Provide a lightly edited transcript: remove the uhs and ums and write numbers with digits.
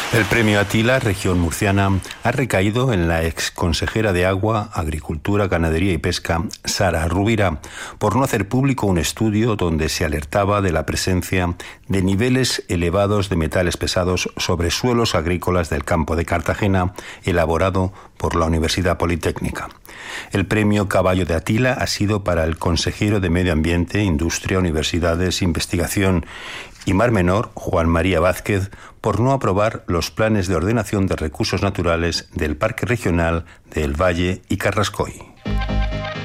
El premio Atila, región murciana, ha recaído en la exconsejera de Agua, Agricultura, Ganadería y Pesca, Sara Rubira, por no hacer público un estudio donde se alertaba de la presencia de niveles elevados de metales pesados sobre suelos agrícolas del campo de Cartagena, elaborado por la Universidad Politécnica. El premio Caballo de Atila ha sido para el consejero de Medio Ambiente, Industria, Universidades, Investigación y Mar Menor, Juan María Vázquez, por no aprobar los planes de ordenación de recursos naturales del Parque Regional del Valle y Carrascoy.